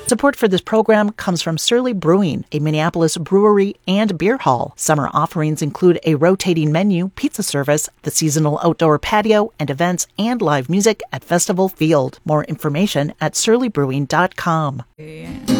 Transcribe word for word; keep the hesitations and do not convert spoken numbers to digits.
Support for this program comes from Surly Brewing, a Minneapolis brewery and beer hall. Summer offerings include a rotating menu, pizza service, the seasonal outdoor patio, and events and live music at Festival Field. More information at surly brewing dot com.